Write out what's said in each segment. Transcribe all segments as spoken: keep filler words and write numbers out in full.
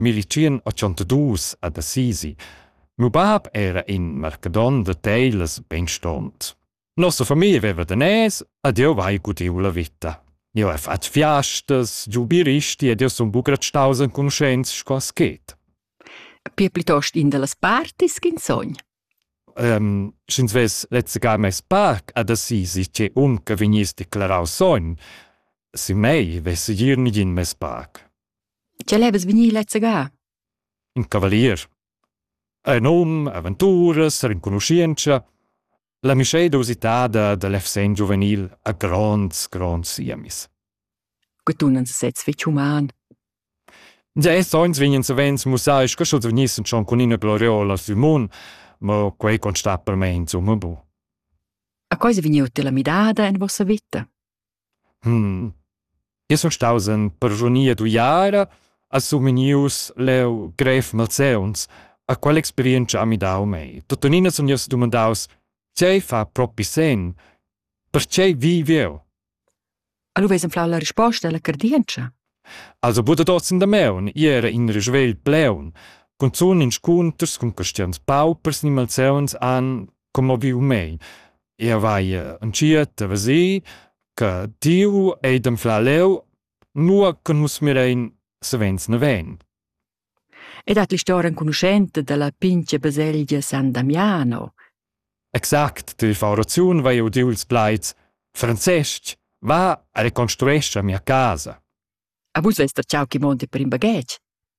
Milicien ochentadus ad Assisi. Meu bab era in Mercadon de Teilas ben stont. Nostra famiglia aveva danès ed io vai gudiu la vita. Io ho fatto fiastas, giubiristi ed io son bugrat staus in conoscenza scos geht. Pia plitost in delas partis che in sogn. Um, Schins ves letzegar mes parc ad Assisi che un che vignis declarau sogn. Si mei vesse gir nid in mes parc. Ce leves vegni letzegar? In cavalier. Un om, aventuras, rinconoscienza. La misceidosità de l'efsen juvenil a grands, grands siemis. Gutunan se sets fetch human. Ja, es soins vignen se vens musaisch, che schulz venissen schon con ina gloriola sul mon, ma quei consta per me insomma bu. A cosa vegniu te la midada in vossa vita? Hmm. Io son staus en personia du jara, assumenius leu gref malseuns, a qual experienza a mi dau mei. Tutanina son jos domandaus, c'è fa propi sen, perché viveu? Allo vesen flau la risposta alla cardienza? Also bude dots in da meun, iera in risvel pleun, con zun in scunters, con questions paupers ni malseuns an, como viu mei. Ia vai an ciet a vasi, ca diu eidem fla leu, nua ca nus mirein se vens ne ven. Ed at l'istoria conoscente della pince baselgia San Damiano. Exakt, die Fauration vai udiuls plaiz, Francesc, va a reconstruesce mia casa. A vus vester ciao chi monte per in bagage?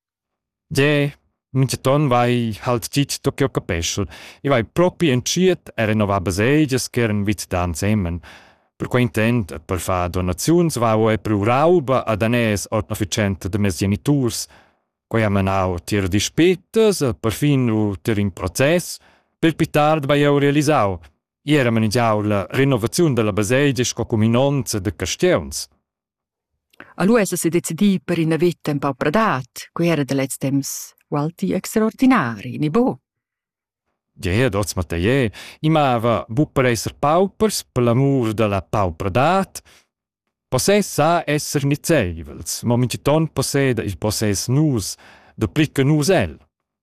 Je, mince ton vai halt cit tocchio capeschel, i vai propi en ciet a renova baselgias che eren vit dan semen. Per quei intent, per fa donaziuns va o e pru rauba ad anes ortnoficente de mes geniturs, quei amenau tir dispetas, per fin u tir in process, per pitard vai eu realisau, iera manigiau la renovaziun della baselgia sco cominonza de castiauns. A lui essa si decidi per in vita un po' pradat, quei era de let's temps qualti extraordinari, ni bo. Ja, dots ma te je, imava bu per esser paupers, per l'amur de la pau pradat, possess sa esser niceivels, ma minceton posseda il possess nus, de plica nus el.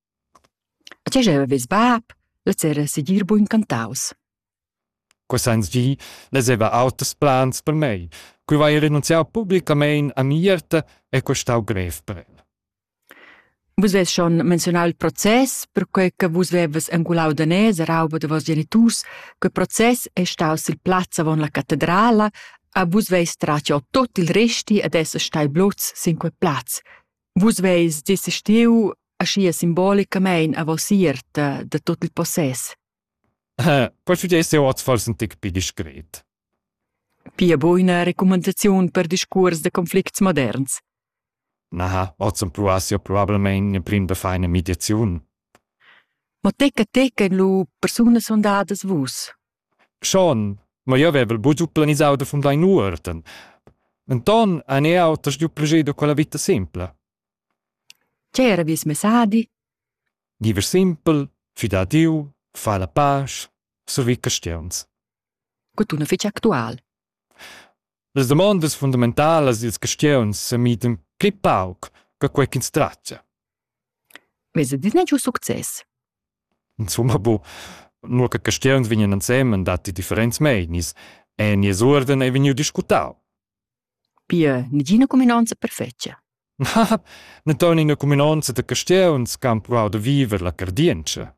A ce jeva ves bab, la cera sigir bu incantaus. Quasans gi, les eva autos plans per mei, cui vai renunziau publicamein a mierta e questau gref per el. Vus ves schon mencionau il process, per quei che vus veves angulau danès a rauba de vos geniturs, quei process è staus il plazza von la cattedrala, a vus veis traciò tot il resti ad esser stai bluz sin quei plaz. Vus veis desistiu a schia simbolicamenin a vos iert de tot il possess. Eh, poi fugesse oz fors un tic pi discret. Pia buina recomendaziun per discurs de conflicts moderns. Na, oz un pruasio probabilmente in prim da feina mediaziun. Ma teca teca in lu persone sondadas vus. Schon, ma io avevo il bugiu planisau da fundai nuorten. Anton a ne autos giu plegedo quella vita simpla. C'era vis mesadi? Giver simpel, fida a Diu, fa la pace, servi castiauns. Quatuna fece actual. Les demandas fundamentalas ils castiauns se miden pli pauc che quei ch'ins traccia. Vese dis ne giu success. Insomma, bo, nur che castiauns vignan insemen dati differents meinis, e nies orden e vegniu discutau. Pia negina cominanza perfeccia. Ma, neton in a cominanza de castiauns can pruau de viver la cardienza.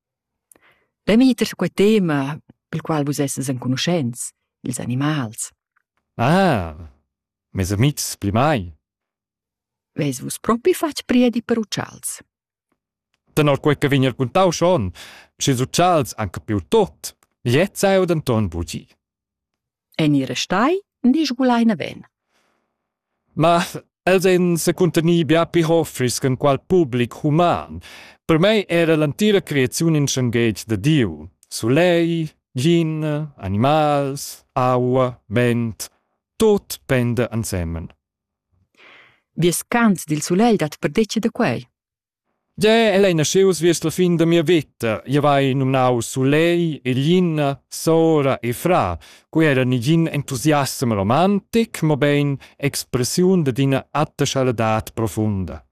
Lei mi su quel tema pel qual vus esses en conoscenz, ils animals. Ah, mes amics pli mai. Ves vus propi fac priedi per uccials. Tenor quei che vigner contau schon, schis uccials anche più tot, jetz eu d'Anton bugi. En ira stai, ni sgulaina ven. Ma els en se conteni bia pi hoffris con qual public human. Per mei era l'antira creazione in schengage de Diu. Sulei, gin, animals, aua, vent, tot pende ansemen. Vies cants dil sulei dat per dece de quei. Ja, elei nasceus vies la fin de mia vita. Io vai numnau Sulei, e Lina, Sora e Fra, cui era ni gin entusiasm romantic, ma ben expression de dina attaschaladat profunda.